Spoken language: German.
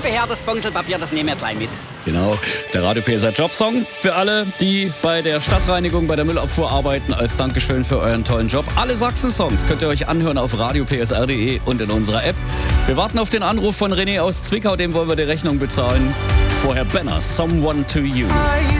her, das Bongselpapier, das nehmen wir gleich mit. Genau, der Radio PSR Jobsong für alle, die bei der Stadtreinigung, bei der Müllabfuhr arbeiten, als Dankeschön für euren tollen Job. Alle Sachsen-Songs könnt ihr euch anhören auf radiopsr.de und in unserer App. Wir warten auf den Anruf von René aus Zwickau, dem wollen wir die Rechnung bezahlen. Vorher Benner, Someone to You.